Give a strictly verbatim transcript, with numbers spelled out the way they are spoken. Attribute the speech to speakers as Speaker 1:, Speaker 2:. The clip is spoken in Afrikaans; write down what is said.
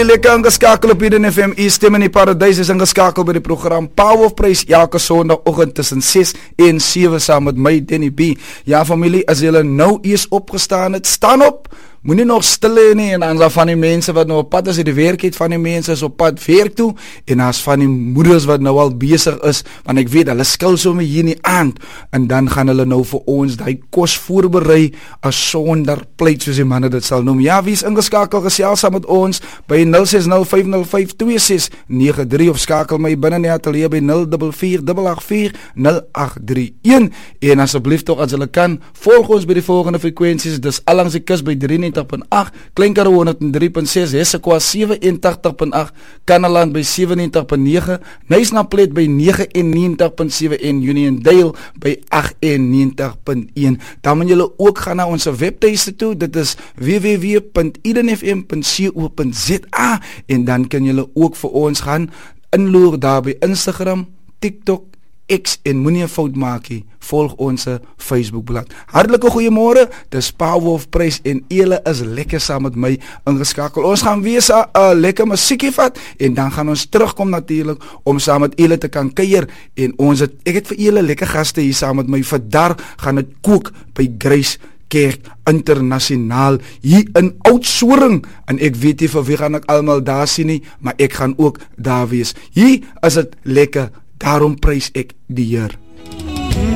Speaker 1: Lekker ingeskakel op Eden F M, u stem in die paradijs is ingeskakel by die program Power of Praise elke sondagoggend tussen ses en sewe saam met my Danny B. Ja familie, as julle nou eers opgestaan het, staan op, moenie nog stil hê nie, en dan is daar van die mense wat nou op pad is, die werk het van die mense is op pad werk toe, en daar is van die moeders wat nou al bezig is, want ek weet, hulle skil sommer hier in die aand, en dan gaan hulle nou vir ons die kos voorberei, as sonder pleit, soos die manne dit sal noem. Ja, wie is ingeskakel, gesels saam met ons, by nul ses nul vyf nul vyf twee ses nege drie, of skakel my binnen die atelier by nul vier vier agt agt vier nul agt drie een, en asseblief toch, as hulle kan, volg ons by die volgende frekwensies, dis allangs die kus by drie net punt agt, Kleinkaro honderd drie punt ses, Hessequa sewe en tagtig punt agt, Kanaland by sewe en negentig punt nege, Nysnaplet by nege en negentig punt sewe en Uniondale by agt en negentig punt een. Dan moet julle ook gaan na ons webtuiste toe, dit is w w w punt eden f m punt co punt z a, en dan kan julle ook vir ons gaan inloer daar by Instagram, TikTok, X, en moenie 'n fout maak nie, volg ons Facebookblad. Hartelike goeiemôre, dis Power of Praise en julle is lekker saam met my ingeskakel. Ons gaan weer 'n uh, lekker musiekie vat en dan gaan ons terugkom natuurlik om saam met julle te kan kuier, en ons het, ek het vir julle lekker gaste hier saam met my. Vandag gaan dit kook by Grace Kerk Internasionaal hier in Oudtshoorn, en ek weet nie vir wie gaan ek almal daar sien nie, maar ek gaan ook daar wees. Hier is dit lekker, daarom prys ek die Heer.